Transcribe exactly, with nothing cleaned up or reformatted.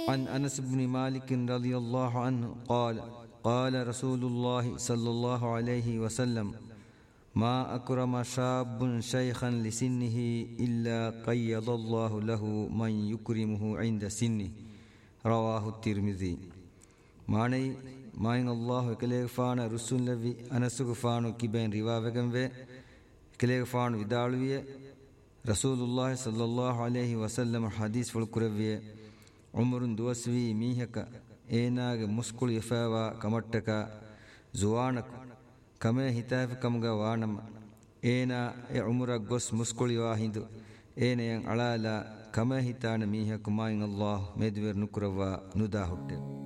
عن أنس بن مالك رضي الله عنه قال قال رسول الله صلى الله عليه وسلم ما أكرم شاب شيخا لسنه إلا قيض الله له من يكرمه عند سنه رواه الترمذي. ماني ماين الله كليغ فان رسول لبي أنسك فانو كبين رواوغن وي كليغ فانو ودالوية رسول الله صلى الله عليه وسلم حديث فالكروية عمر دوسوي ميهك ايناغ مسكول يفاوا كمتك زوانك كما هتاف كمغا وانم اينا اي عمرك غس مسكول يواهندو اينا ين علالا كما هتان ميهك ماين الله مدور نكروا نداهت